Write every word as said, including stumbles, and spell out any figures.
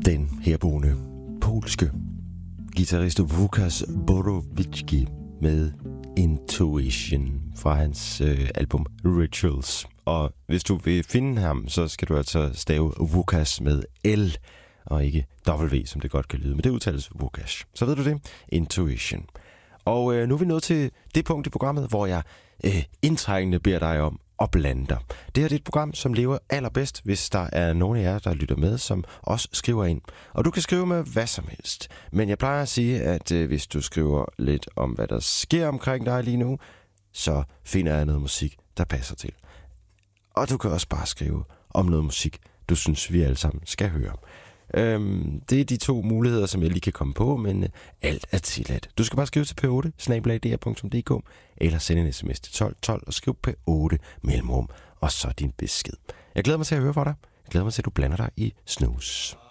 den herboende polske guitarist Łukasz Borowicki med Intuition fra hans øh, album Rituals. Og hvis du vil finde ham, så skal du altså stave Łukasz med L og ikke W, som det godt kan lyde. Men det udtales Łukasz. Så ved du det? Intuition. Og øh, nu er vi nået til det punkt i programmet, hvor jeg øh, indtrængende beder dig om at blande dig. Det her er et program, som lever allerbedst, hvis der er nogen af jer, der lytter med, som også skriver ind. Og du kan skrive med hvad som helst. Men jeg plejer at sige, at øh, hvis du skriver lidt om, hvad der sker omkring dig lige nu, så finder jeg noget musik, der passer til. Og du kan også bare skrive om noget musik, du synes, vi alle sammen skal høre. Øhm, det er de to muligheder, som jeg lige kan komme på, men øh, alt er tilladt. Du skal bare skrive til p otte snabel-a d r punktum d k eller sende en sms til tolv tolv og skriv p otte mellemrum, og så din besked. Jeg glæder mig til at høre fra dig. Jeg glæder mig til, at du blander dig i snus.